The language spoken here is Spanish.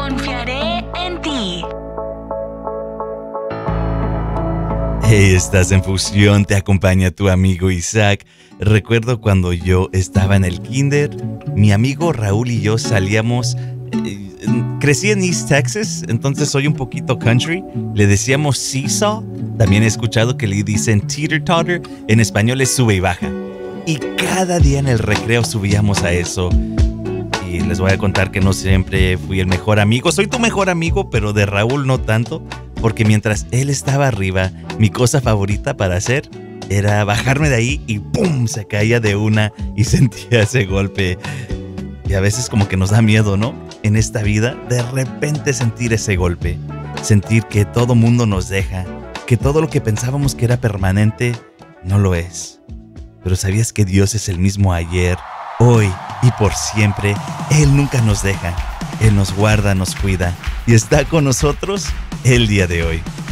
Confiaré en ti. Hey, estás en Fusión, te acompaña tu amigo Isaac. Recuerdo cuando yo estaba en el kinder, mi amigo Raúl y yo salíamos. Crecí en East Texas, entonces soy un poquito country. Le decíamos seesaw. También he escuchado que le dicen teeter-totter. En español es sube y baja. Y cada día en el recreo subíamos a eso. Y les voy a contar que no siempre fui el mejor amigo. Soy tu mejor amigo, pero de Raúl no tanto. Porque mientras él estaba arriba, mi cosa favorita para hacer era bajarme de ahí y ¡pum! Se caía de una y sentía ese golpe. Y a veces como que nos da miedo, ¿no? En esta vida, de repente sentir ese golpe. Sentir que todo mundo nos deja. Que todo lo que pensábamos que era permanente, no lo es. Pero ¿sabías que Dios es el mismo ayer, hoy y por siempre? Él nunca nos deja. Él nos guarda, nos cuida y está con nosotros el día de hoy.